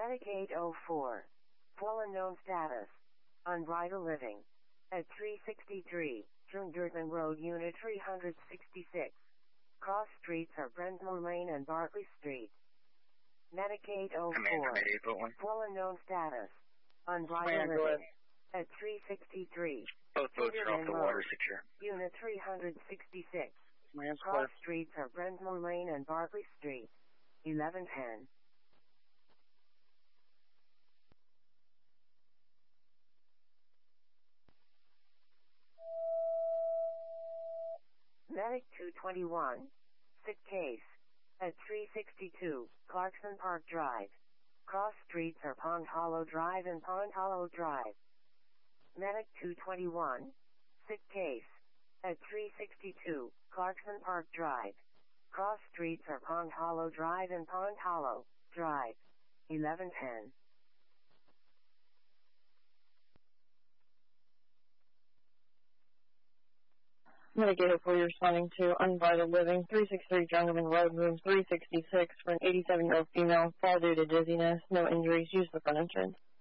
Medicaid 04. Full unknown status. Unbridled living. At 363, Jungdurban Road, Unit 366. Cross streets are Brensmore Lane and Bartley Street. Medicaid 04. Full unknown status. Unbridled living. At 363. Both boats are off the water secure. Unit 366. Cross streets are Brensmore Lane and Bartley Street. 1110. Medic 221. Sick case. At 362, Clarkson Park Drive. Cross streets are Pond Hollow Drive and Pond Hollow Drive. Medic 221. Sick case. At 362, Clarkson Park Drive. Cross streets are Pond Hollow Drive and Pond Hollow Drive. 1110. Medicaid 04, you're responding to Unbridled Living, 363 Jungleman Road, room 366 for an 87-year-old female. Fall due to dizziness, no injuries. Use the front entrance.